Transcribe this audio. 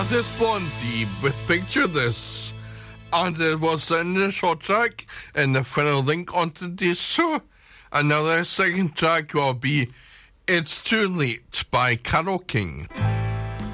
This Blondie with Picture This. And it was the initial track and the final link onto this show. And now the second track will be It's Too Late by Carole King.